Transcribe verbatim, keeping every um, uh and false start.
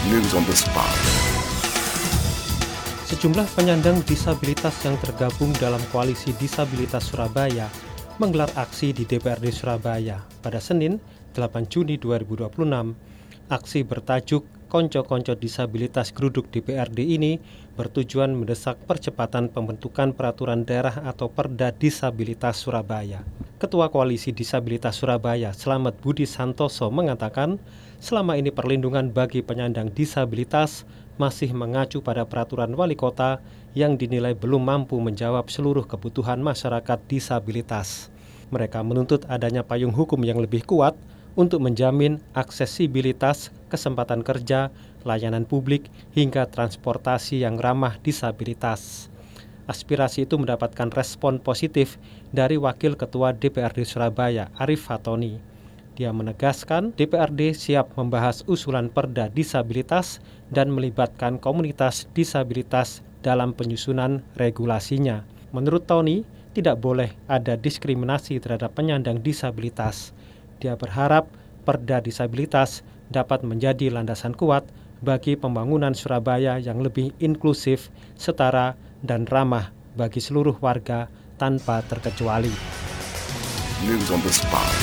News on the spot. Sejumlah penyandang disabilitas yang tergabung dalam Koalisi Disabilitas Surabaya menggelar aksi di D P R D Surabaya pada Senin, delapan Juni dua ribu dua puluh enam. Aksi bertajuk Konco-Konco Disabilitas Geruduk D P R D ini bertujuan mendesak percepatan pembentukan peraturan daerah atau Perda Disabilitas Surabaya. Ketua Koalisi Disabilitas Surabaya, Slamet Budi Santoso, mengatakan selama ini perlindungan bagi penyandang disabilitas masih mengacu pada peraturan wali kota yang dinilai belum mampu menjawab seluruh kebutuhan masyarakat disabilitas. Mereka menuntut adanya payung hukum yang lebih kuat untuk menjamin aksesibilitas, kesempatan kerja, layanan publik, hingga transportasi yang ramah disabilitas. Aspirasi itu mendapatkan respon positif dari Wakil Ketua D P R D Surabaya, Arif Fatoni. Dia menegaskan D P R D siap membahas usulan Perda Disabilitas dan melibatkan komunitas disabilitas dalam penyusunan regulasinya. Menurut Tony, tidak boleh ada diskriminasi terhadap penyandang disabilitas. Dia berharap Perda Disabilitas dapat menjadi landasan kuat bagi pembangunan Surabaya yang lebih inklusif, setara, dan ramah bagi seluruh warga tanpa terkecuali. News on the spot.